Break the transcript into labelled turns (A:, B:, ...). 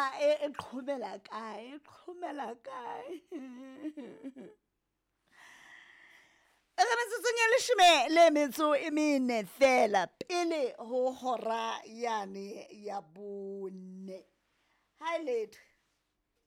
A: e qhomela kae re metsotsong ya 14 fela pele ho hora yane ya 4 ha letho